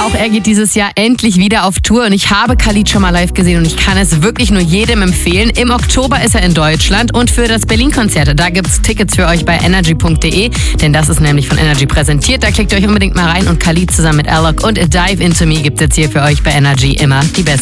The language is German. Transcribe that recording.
auch er geht dieses Jahr endlich wieder auf Tour und ich habe Khalid schon mal live gesehen und ich kann es wirklich nur jedem empfehlen. Im Oktober ist er in Deutschland und für das Berlin-Konzert, da gibt es Tickets für euch bei energy.de, denn das ist nämlich von Energy präsentiert. Da klickt euch unbedingt mal rein und Khalid zusammen mit Alok und A Dive Into Me gibt es jetzt hier für euch bei Energy immer die besten